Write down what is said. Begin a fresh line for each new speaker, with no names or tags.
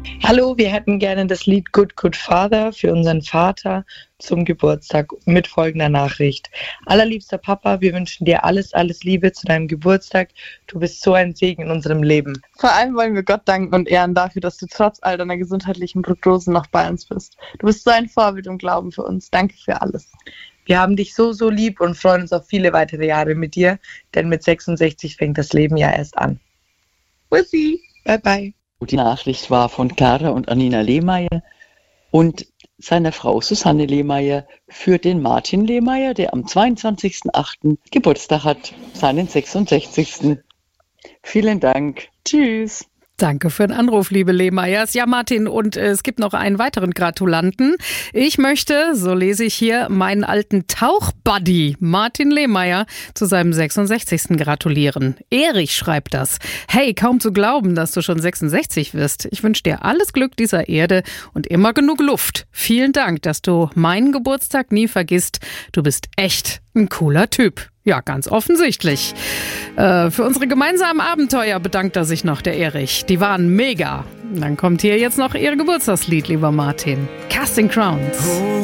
Hallo, wir hätten gerne das Lied Good Good Father für unseren Vater zum Geburtstag mit folgender Nachricht. Allerliebster Papa, wir wünschen dir alles, alles Liebe zu deinem Geburtstag. Du bist so ein Segen in unserem Leben.
Vor allem wollen wir Gott danken und ehren dafür, dass du trotz all deiner gesundheitlichen Prognosen noch bei uns bist. Du bist so ein Vorbild im Glauben für uns. Danke für alles.
Wir haben dich so, so lieb und freuen uns auf viele weitere Jahre mit dir, denn mit 66 fängt das Leben ja erst an.
Bussi.
Bye, bye.
Die Nachricht war von Clara und Anina Lehmeier und seiner Frau Susanne Lehmeier für den Martin Lehmeier, der am 22.08. Geburtstag hat, seinen 66. Vielen Dank. Tschüss.
Danke für den Anruf, liebe Lehmeyers. Ja, Martin, und es gibt noch einen weiteren Gratulanten. Ich möchte, so lese ich hier, meinen alten Tauchbuddy Martin Lehmeyer zu seinem 66. gratulieren. Erich schreibt das. Hey, kaum zu glauben, dass du schon 66 wirst. Ich wünsche dir alles Glück dieser Erde und immer genug Luft. Vielen Dank, dass du meinen Geburtstag nie vergisst. Du bist echt ein cooler Typ. Ja, ganz offensichtlich. Für unsere gemeinsamen Abenteuer bedankt er sich noch, der Erich. Die waren mega. Dann kommt hier jetzt noch ihr Geburtstagslied, lieber Martin. Casting Crowns.